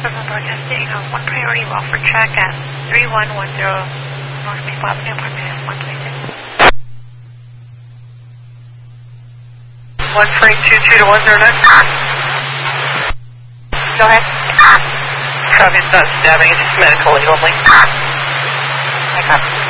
Broadcasting, one priority well for check at 3110 North Maple Avenue, apartment 126. 1322 to 109. Go ahead. Copy, it's not stabbing, it's just medical only. I got it.